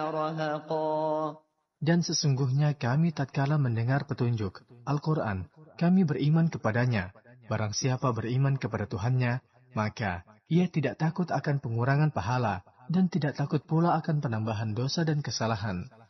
رهقا. Dan sesungguhnya kami tatkala mendengar petunjuk, Al-Quran, kami beriman kepadanya. Barang siapa beriman kepada Tuhannya, maka ia tidak takut akan pengurangan pahala, dan tidak takut pula akan penambahan dosa dan kesalahan.